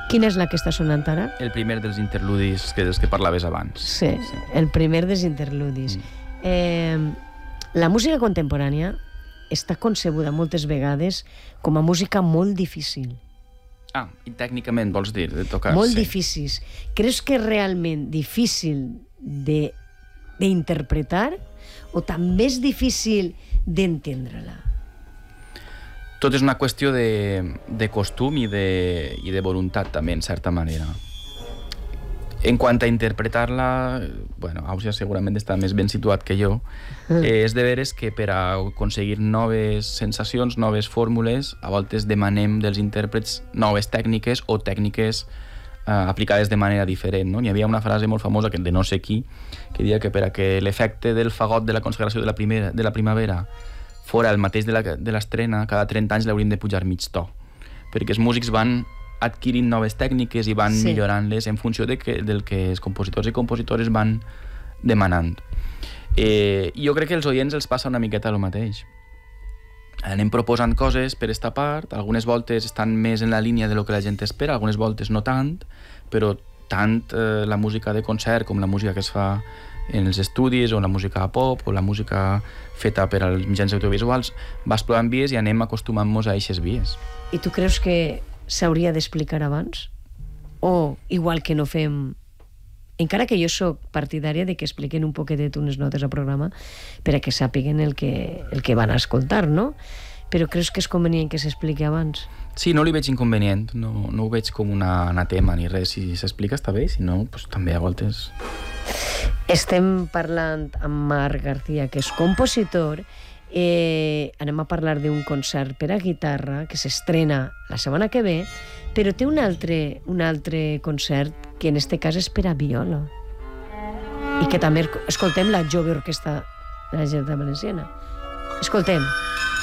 Quina és la que està sonant ara? El primer dels interludis dels que parlaves abans. Sí, el primer dels interludis. La música contemporània està concebuda moltes vegades com a música molt difícil. I tècnicament vols dir, de tocar? Molt difícils. Creus que és realment difícil d'interpretar o també és difícil d'entendre-la? Tot és una qüestió de costum i de voluntat, també, en certa manera. En quant a interpretar-la, bueno, Àusia segurament està més ben situat que jo, és de veres que per a aconseguir noves sensacions, noves fórmules, a voltes demanem dels intèrprets noves tècniques o tècniques aplicades de manera diferent. No? N'hi havia una frase molt famosa, de no sé qui, que deia que per a que l'efecte del fagot de la consagració de la primavera fora el mateix de l'estrena, cada 30 anys l'hauríem de pujar mig to, perquè els músics van adquirint noves tècniques i van millorant-les en funció del que els compositors i compositores van demanant. Jo crec que als oients els passa una miqueta el mateix. Anem proposant coses per esta part, algunes voltes estan més en la línia de lo que la gent espera, algunes voltes no tant, però tant la música de concert com la música que es fa en els estudis, o la música pop, o la música feta per als mitjans audiovisuals, va explorant vies i anem acostumant-nos a eixes vies. I tu creus que s'hauria d'explicar abans? O, igual que no fem... Encara que jo sóc partidària de que expliquen un poquetet unes notes al programa per a que sàpiguen el que van a escoltar, no? Però creus que és convenient que s'expliqui abans? Sí, no li veig inconvenient, no ho veig com un anatema ni res. Si s'explica està bé, si no, doncs també a voltes... Estem parlant amb Marc García, que és compositor. Anem a parlar d'un concert per a guitarra que s'estrena la setmana que ve, però té un altre concert que en este cas és per a viola i que també escoltem la Jove Orquestra de la Generalitat Valenciana. Escoltem.